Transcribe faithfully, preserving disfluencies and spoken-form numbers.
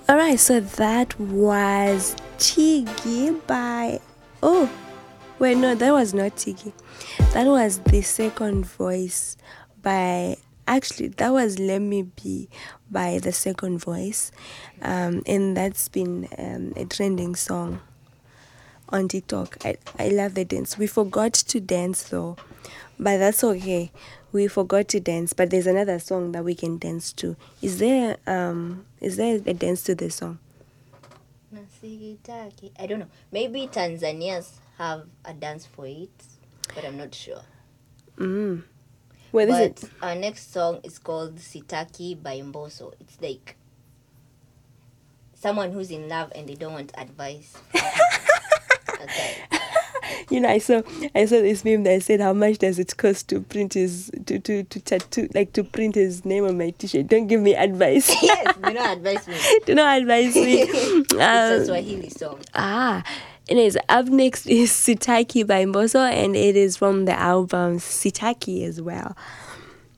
Alright, so that was Tiggy by. Oh, wait, no, that was not Tiggy. That was The Second Voice by. Actually, that was Let Me Be by The Second Voice. Um, and that's been um, a trending song on TikTok. I, I love the dance. We forgot to dance though, but that's okay. We forgot to dance, but there's another song that we can dance to. Is there um is there a dance to this song? Nasigitaki. I don't know. Maybe Tanzanians have a dance for it, but I'm not sure. Mm. What is But it? our next song is called Sitaki by Mbosso. It's like someone who's in love and they don't want advice. Okay. You know, I saw I saw this meme that said, "How much does it cost to print his to to to tattoo like to print his name on my T-shirt? Don't give me advice. Yes, do not advise me. Do not advise me." It's a Um, Swahili song. Ah, anyways, up next is Sitaki by Mbosso, and it is from the album Sitaki as well.